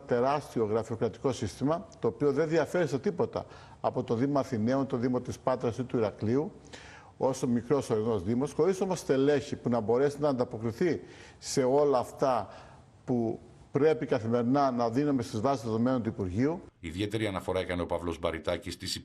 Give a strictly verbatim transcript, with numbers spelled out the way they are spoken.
τεράστιο γραφειοκρατικό σύστημα, το οποίο δεν διαφέρει σε τίποτα από το Δήμο Αθηναίων, το Δήμο της Πάτρας ή του Ηρακλείου, όσο μικρός ορεινός δήμος, χωρίς όμως στελέχη που να μπορέσει να ανταποκριθεί σε όλα αυτά που πρέπει καθημερινά να δίνουμε στις βάσεις δεδομένων του Υπουργείου. Ιδιαίτερη αναφορά έκανε ο Παύλος Μπαριτάκης στις